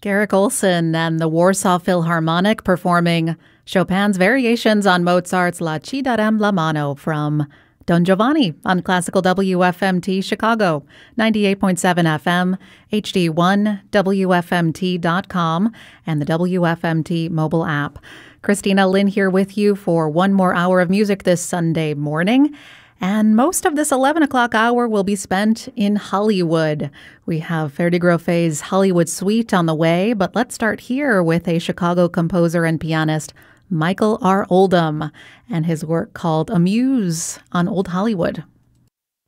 Garrick Olson and the Warsaw Philharmonic performing Chopin's variations on Mozart's La Ci darem la mano from Don Giovanni on Classical WFMT Chicago, 98.7 FM, HD1, WFMT.com, and the WFMT mobile app. Christina Lynn here with you for one more hour of music this Sunday morning. And most of this 11 o'clock hour will be spent in Hollywood. We have Ferdi Groffet's Hollywood Suite on the way, but let's start here with a Chicago composer and pianist, Michael R. Oldham, and his work called Amuse on Old Hollywood.